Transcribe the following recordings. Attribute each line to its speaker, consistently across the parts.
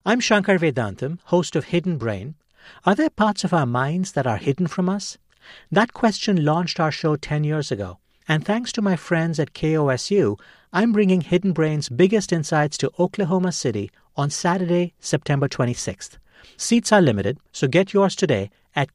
Speaker 1: I'm Shankar Vedantam, host of Hidden Brain. Are there parts of our minds that are hidden from us? That question launched our show 10 years ago. And thanks to my friends at KOSU, I'm bringing Hidden Brain's biggest insights to Oklahoma City on Saturday, September 26th. Seats are limited, so get yours today at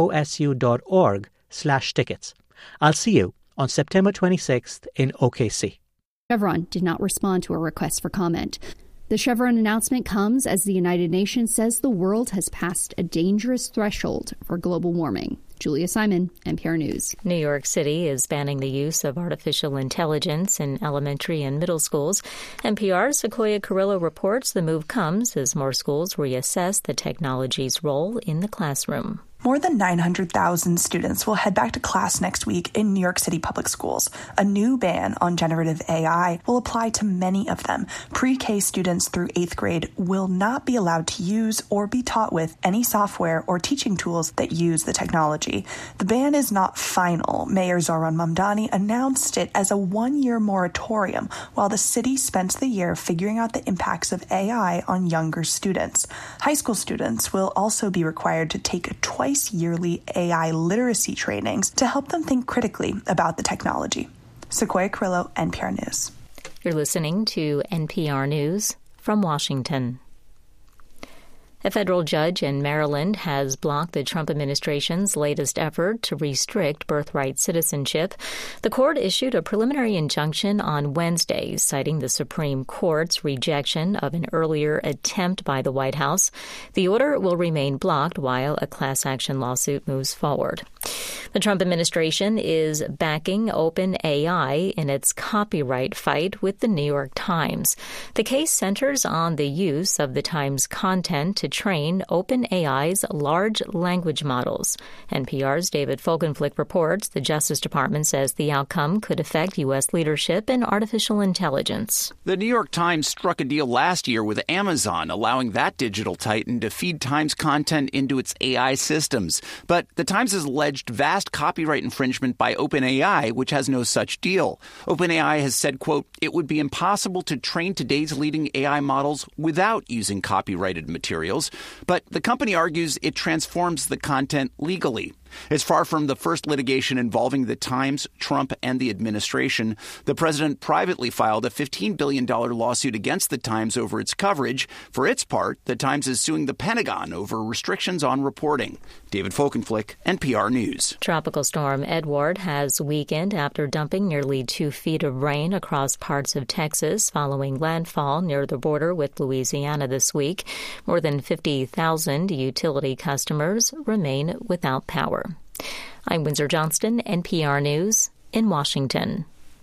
Speaker 1: kosu.org/tickets. I'll see you on September 26th in OKC.
Speaker 2: Chevron did not respond to a request for comment. The Chevron announcement comes as the United Nations says the world has passed a dangerous threshold for global warming. Julia Simon, NPR News.
Speaker 3: New York City is banning the use of artificial intelligence in elementary and middle schools. NPR's Sequoia Carrillo reports the move comes as more schools reassess the technology's role in the classroom.
Speaker 4: More than 900,000 students will head back to class next week in New York City public schools. A new ban on generative AI will apply to many of them. Pre-K students through 8th grade will not be allowed to use or be taught with any software or teaching tools that use the technology. The ban is not final. Mayor Zohran Mamdani announced it as a one-year moratorium while the city spent the year figuring out the impacts of AI on younger students. High school students will also be required to take a twice-yearly AI literacy trainings to help them think critically about the technology. Sequoia Carrillo, NPR News.
Speaker 3: You're listening to NPR News from Washington. A federal judge in Maryland has blocked the Trump administration's latest effort to restrict birthright citizenship. The court issued a preliminary injunction on Wednesday, citing the Supreme Court's rejection of an earlier attempt by the White House. The order will remain blocked while a class action lawsuit moves forward. The Trump administration is backing OpenAI in its copyright fight with the New York Times. The case centers on the use of the Times content to train OpenAI's large language models. NPR's David Folkenflik reports the Justice Department says the outcome could affect U.S. leadership in artificial intelligence.
Speaker 5: The New York Times struck a deal last year with Amazon, allowing that digital titan to feed Times content into its AI systems. But the Times has alleged vast copyright infringement by OpenAI, which has no such deal. OpenAI has said, quote, it would be impossible to train today's leading AI models without using copyrighted materials. But the company argues it transforms the content legally. It's far from the first litigation involving the Times, Trump, and the administration. The president privately filed a $15 billion lawsuit against the Times over its coverage. For its part, the Times is suing the Pentagon over restrictions on reporting. David Folkenflik, NPR News.
Speaker 3: Tropical storm Edward has weakened after dumping nearly 2 feet of rain across parts of Texas following landfall near the border with Louisiana this week. More than 50,000 utility customers remain without power. I'm Windsor Johnston, NPR News in Washington.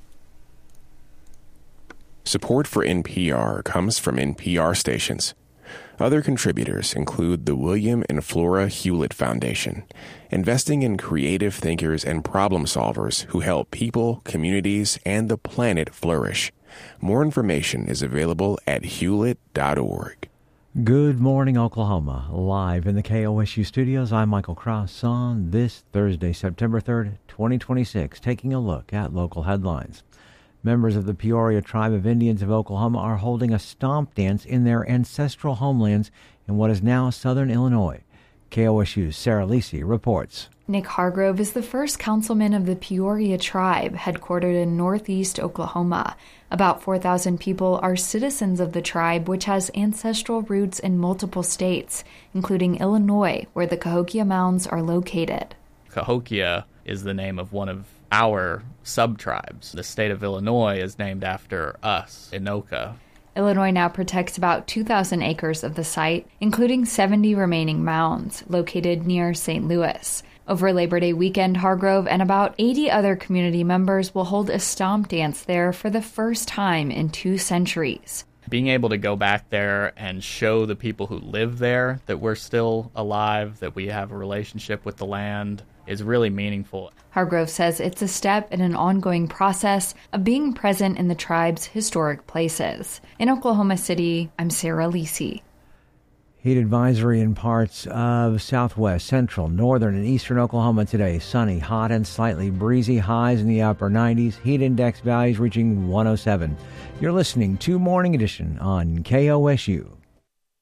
Speaker 6: Support for NPR comes from NPR stations. Other contributors include the William and Flora Hewlett Foundation, investing in creative thinkers and problem solvers who help people, communities, and the planet flourish. More information is available at hewlett.org.
Speaker 7: Good morning, Oklahoma. Live in the KOSU studios, I'm Michael Cross on this Thursday, September 3rd, 2026, taking a look at local headlines. Members of the Peoria Tribe of Indians of Oklahoma are holding a stomp dance in their ancestral homelands in what is now southern Illinois. KOSU's Sarah Lisi reports.
Speaker 8: Nick Hargrove is the first councilman of the Peoria Tribe, headquartered in northeast Oklahoma. About 4,000 people are citizens of the tribe, which has ancestral roots in multiple states, including Illinois, where the Cahokia Mounds are located.
Speaker 9: Cahokia is the name of one of our sub-tribes. The state of Illinois is named after us, Anoka.
Speaker 8: Illinois now protects about 2,000 acres of the site, including 70 remaining mounds located near St. Louis. Over Labor Day weekend, Hargrove and about 80 other community members will hold a stomp dance there for the first time in 2 centuries.
Speaker 9: Being able to go back there and show the people who live there that we're still alive, that we have a relationship with the land, is really meaningful.
Speaker 8: Hargrove says it's a step in an ongoing process of being present in the tribe's historic places. In Oklahoma City, I'm Sarah Lisi.
Speaker 7: Heat advisory in parts of southwest, central, northern, and eastern Oklahoma today. Sunny, hot, and slightly breezy. Highs in the upper 90s. Heat index values reaching 107. You're listening to Morning Edition on KOSU.